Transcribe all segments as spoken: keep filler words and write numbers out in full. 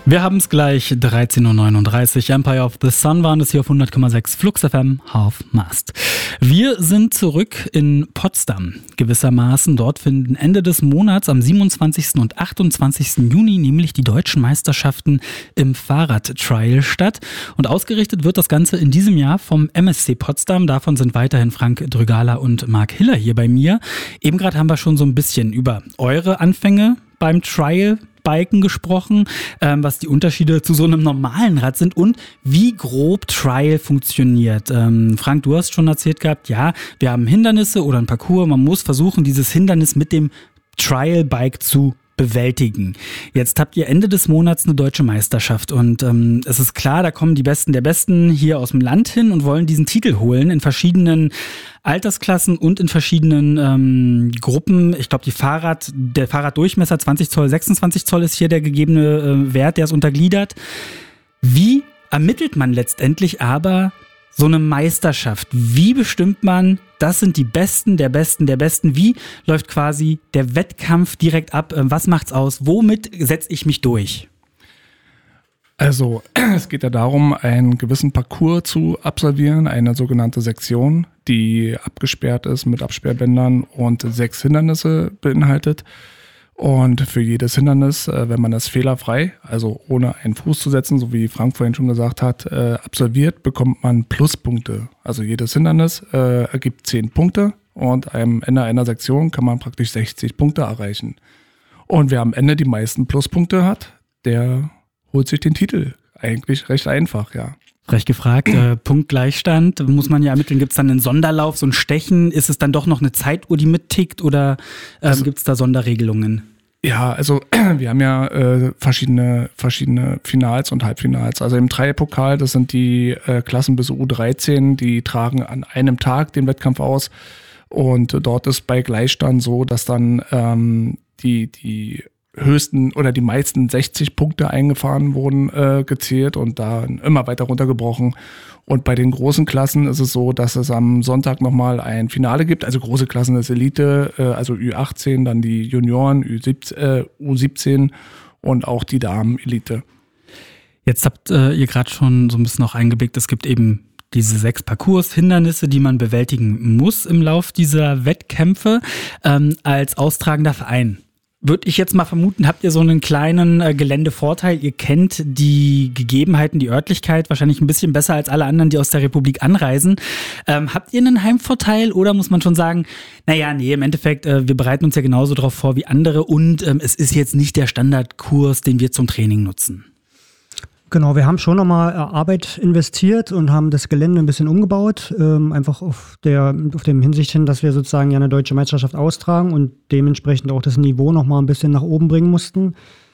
Wir haben es gleich, dreizehn Uhr neununddreißig. Empire of the Sun waren es hier auf hundert Komma sechs Flux F M, Half Mast. Wir sind zurück in Potsdam, gewissermaßen. Dort finden Ende des Monats am siebenundzwanzigsten und achtundzwanzigsten Juni nämlich die deutschen Meisterschaften im Fahrradtrial statt. Und ausgerichtet wird das Ganze in diesem Jahr vom M S C Potsdam. Davon sind weiterhin Frank Drügala und Marc Hiller hier bei mir. Eben gerade haben wir schon so ein bisschen über eure Anfänge beim Trial Biken gesprochen, ähm, was die Unterschiede zu so einem normalen Rad sind und wie grob Trial funktioniert. Ähm, Frank, du hast schon erzählt gehabt, ja, wir haben Hindernisse oder ein Parcours, man muss versuchen, dieses Hindernis mit dem Trial Bike zu bewältigen. Jetzt habt ihr Ende des Monats eine deutsche Meisterschaft und ähm, es ist klar, da kommen die Besten der Besten hier aus dem Land hin und wollen diesen Titel holen in verschiedenen Altersklassen und in verschiedenen ähm, Gruppen. Ich glaube, die Fahrrad, der Fahrraddurchmesser zwanzig Zoll, sechsundzwanzig Zoll ist hier der gegebene äh, Wert, der ist untergliedert. Wie ermittelt man letztendlich aber so eine Meisterschaft? Wie bestimmt man, das sind die Besten der Besten der Besten? Wie läuft quasi der Wettkampf direkt ab? Was macht's aus? Womit setze ich mich durch? Also es geht ja darum, einen gewissen Parcours zu absolvieren, eine sogenannte Sektion, die abgesperrt ist mit Absperrbändern und sechs Hindernisse beinhaltet. Und für jedes Hindernis, wenn man das fehlerfrei, also ohne einen Fuß zu setzen, so wie Frank vorhin schon gesagt hat, absolviert, bekommt man Pluspunkte. Also jedes Hindernis äh, ergibt zehn Punkte und am Ende einer Sektion kann man praktisch sechzig Punkte erreichen. Und wer am Ende die meisten Pluspunkte hat, der holt sich den Titel. Eigentlich recht einfach, ja. Frech gefragt, äh, Punktgleichstand, muss man ja ermitteln. Gibt es dann einen Sonderlauf, so ein Stechen? Ist es dann doch noch eine Zeituhr, die mittickt oder ähm, also, gibt es da Sonderregelungen? Ja, also wir haben ja äh, verschiedene, verschiedene Finals und Halbfinals. Also im Dreierpokal, das sind die äh, Klassen bis U dreizehn, die tragen an einem Tag den Wettkampf aus. Und dort ist bei Gleichstand so, dass dann ähm, die, die höchsten oder die meisten sechzig Punkte eingefahren wurden, äh, gezählt und dann immer weiter runtergebrochen. Und bei den großen Klassen ist es so, dass es am Sonntag nochmal ein Finale gibt. Also große Klassen ist Elite, äh, also Ü achtzehn, dann die Junioren, Ü siebzehn, äh, U siebzehn und auch die Damen-Elite. Jetzt habt äh, ihr gerade schon so ein bisschen auch eingeblickt, es gibt eben diese sechs Parcours, Hindernisse, die man bewältigen muss im Lauf dieser Wettkämpfe. Ähm, als austragender Verein würde ich jetzt mal vermuten, habt ihr so einen kleinen äh, Geländevorteil. Ihr kennt die Gegebenheiten, die Örtlichkeit wahrscheinlich ein bisschen besser als alle anderen, die aus der Republik anreisen. Ähm, habt ihr einen Heimvorteil oder muss man schon sagen, naja, nee, im Endeffekt, äh, wir bereiten uns ja genauso darauf vor wie andere und ähm, es ist jetzt nicht der Standardkurs, den wir zum Training nutzen? Genau, wir haben schon nochmal Arbeit investiert und haben das Gelände ein bisschen umgebaut, ähm, einfach auf der auf dem Hinsicht hin, dass wir sozusagen ja eine deutsche Meisterschaft austragen und dementsprechend auch das Niveau nochmal ein bisschen nach oben bringen mussten.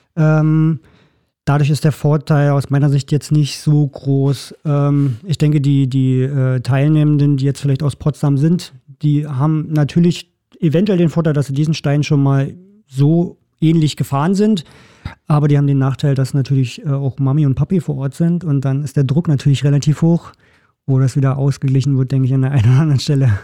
Ähm, dadurch ist der Vorteil aus meiner Sicht jetzt nicht so groß. Ähm, ich denke, die, die äh, Teilnehmenden, die jetzt vielleicht aus Potsdam sind, die haben natürlich eventuell den Vorteil, dass sie diesen Stein schon mal so ähnlich gefahren sind. Aber die haben den Nachteil, dass natürlich äh, auch Mami und Papi vor Ort sind und dann ist der Druck natürlich relativ hoch, wo das wieder ausgeglichen wird, denke ich, an der einen oder anderen Stelle.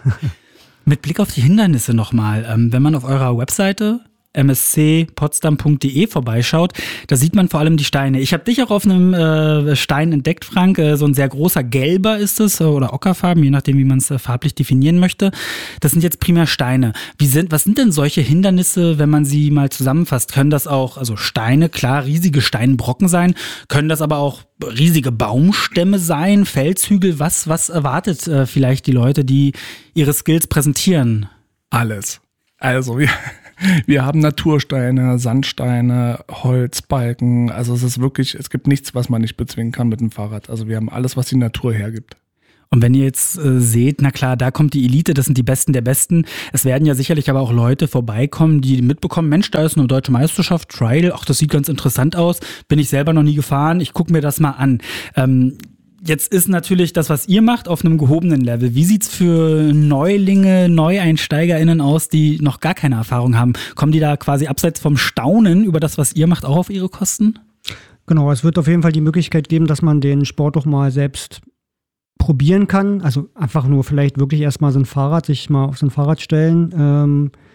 Mit Blick auf die Hindernisse nochmal, ähm, wenn man auf eurer Webseite m s c potsdam punkt d e vorbeischaut, da sieht man vor allem die Steine. Ich habe dich auch auf einem äh, Stein entdeckt, Frank, äh, so ein sehr großer gelber ist es äh, oder ockerfarben, je nachdem, wie man es äh, farblich definieren möchte. Das sind jetzt primär Steine. Wie sind, was sind denn solche Hindernisse, wenn man sie mal zusammenfasst? Können das auch, also Steine, klar, riesige Steinbrocken sein, können das aber auch riesige Baumstämme sein, Felshügel? Was, was erwartet äh, vielleicht die Leute, die ihre Skills präsentieren? Alles. Also wir, wir haben Natursteine, Sandsteine, Holzbalken. Also es ist wirklich, es gibt nichts, was man nicht bezwingen kann mit dem Fahrrad. Also wir haben alles, was die Natur hergibt. Und wenn ihr jetzt äh, seht, na klar, da kommt die Elite, das sind die Besten der Besten. Es werden ja sicherlich aber auch Leute vorbeikommen, die mitbekommen, Mensch, da ist eine deutsche Meisterschaft, Trial, ach, das sieht ganz interessant aus, bin ich selber noch nie gefahren, ich gucke mir das mal an. Ähm, Jetzt ist natürlich das, was ihr macht, auf einem gehobenen Level. Wie sieht's für Neulinge, NeueinsteigerInnen aus, die noch gar keine Erfahrung haben? Kommen die da quasi abseits vom Staunen über das, was ihr macht, auch auf ihre Kosten? Genau, es wird auf jeden Fall die Möglichkeit geben, dass man den Sport doch mal selbst probieren kann. Also einfach nur vielleicht wirklich erstmal so ein Fahrrad, sich mal auf so ein Fahrrad stellen, ähm,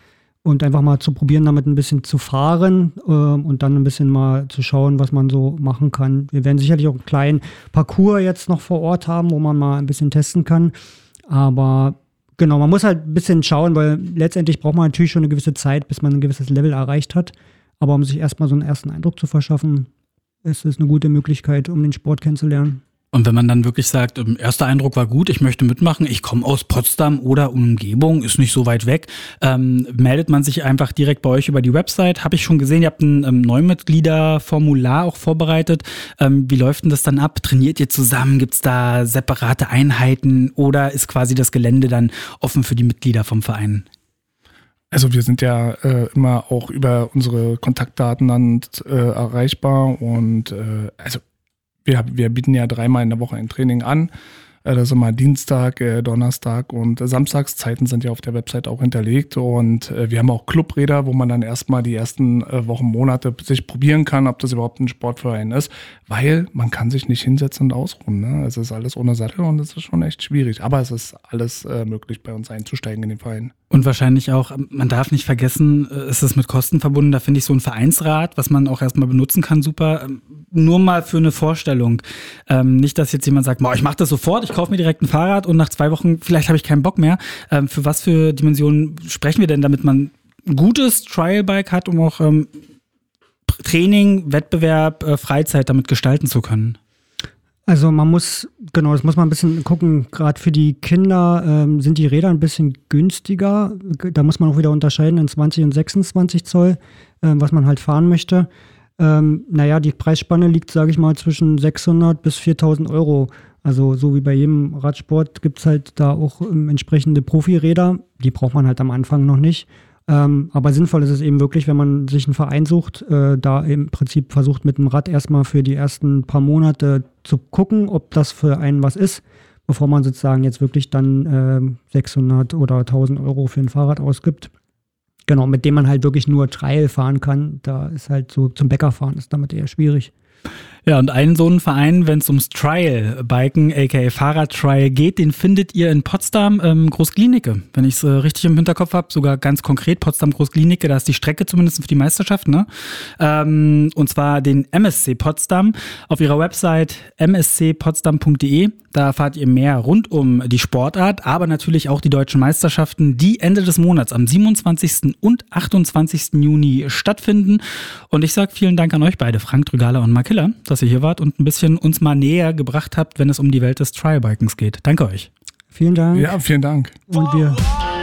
und einfach mal zu probieren, damit ein bisschen zu fahren äh, und dann ein bisschen mal zu schauen, was man so machen kann. Wir werden sicherlich auch einen kleinen Parcours jetzt noch vor Ort haben, wo man mal ein bisschen testen kann. Aber genau, man muss halt ein bisschen schauen, weil letztendlich braucht man natürlich schon eine gewisse Zeit, bis man ein gewisses Level erreicht hat. Aber um sich erstmal so einen ersten Eindruck zu verschaffen, ist es eine gute Möglichkeit, um den Sport kennenzulernen. Und wenn man dann wirklich sagt, erster Eindruck war gut, ich möchte mitmachen, ich komme aus Potsdam oder Umgebung, ist nicht so weit weg, ähm, meldet man sich einfach direkt bei euch über die Website. Habe ich schon gesehen, ihr habt ein ähm, Neumitgliederformular auch vorbereitet. Ähm, wie läuft denn das dann ab? Trainiert ihr zusammen? Gibt es da separate Einheiten oder ist quasi das Gelände dann offen für die Mitglieder vom Verein? Also wir sind ja äh, immer auch über unsere Kontaktdaten dann äh, erreichbar und äh, also Wir, wir bieten ja dreimal in der Woche ein Training an. Das ist immer Dienstag, Donnerstag und Samstagszeiten sind ja auf der Website auch hinterlegt. Und wir haben auch Clubräder, wo man dann erstmal die ersten Wochen, Monate sich probieren kann, ob das überhaupt ein Sportverein ist. Weil man kann sich nicht hinsetzen und ausruhen. Ne? Es ist alles ohne Sattel und es ist schon echt schwierig. Aber es ist alles äh, möglich, bei uns einzusteigen in den Verein. Und wahrscheinlich auch, man darf nicht vergessen, es ist mit Kosten verbunden. Da finde ich so ein Vereinsrat, was man auch erstmal benutzen kann, super. Nur mal für eine Vorstellung. Ähm, nicht, dass jetzt jemand sagt, boah, ich mache das sofort, ich kaufe mir direkt ein Fahrrad und nach zwei Wochen, vielleicht habe ich keinen Bock mehr. Ähm, für was für Dimensionen sprechen wir denn, damit man ein gutes Trial-Bike hat, um auch ähm, Training, Wettbewerb, äh, Freizeit damit gestalten zu können? Also man muss, genau, das muss man ein bisschen gucken, gerade für die Kinder ähm, sind die Räder ein bisschen günstiger. Da muss man auch wieder unterscheiden in zwanzig und sechsundzwanzig Zoll, ähm, was man halt fahren möchte. Ähm, naja, die Preisspanne liegt, sage ich mal, zwischen sechshundert bis viertausend Euro. Also so wie bei jedem Radsport gibt es halt da auch ähm, entsprechende Profiräder. Die braucht man halt am Anfang noch nicht. Ähm, aber sinnvoll ist es eben wirklich, wenn man sich einen Verein sucht, äh, da im Prinzip versucht mit dem Rad erstmal für die ersten paar Monate zu gucken, ob das für einen was ist, bevor man sozusagen jetzt wirklich dann äh, sechshundert oder tausend Euro für ein Fahrrad ausgibt. Genau, mit dem man halt wirklich nur Trail fahren kann. Da ist halt so zum Bäcker fahren, ist damit eher schwierig. Ja, und einen so einen Verein, wenn es ums Trial-Biken, aka Fahrrad-Trial geht, den findet ihr in Potsdam, ähm, Großklinike. Wenn ich es äh, richtig im Hinterkopf habe, sogar ganz konkret Potsdam Großklinike, da ist die Strecke zumindest für die Meisterschaft, ne? Ähm, und zwar den M S C Potsdam. Auf ihrer Website m s c potsdam punkt d e, da erfahrt ihr mehr rund um die Sportart, aber natürlich auch die deutschen Meisterschaften, die Ende des Monats am siebenundzwanzigsten und achtundzwanzigsten Juni stattfinden. Und ich sage vielen Dank an euch beide, Frank Drügaler und Mark Hiller, dass ihr hier wart und ein bisschen uns mal näher gebracht habt, wenn es um die Welt des Trialbikens geht. Danke euch. Vielen Dank. Ja, vielen Dank. Und wir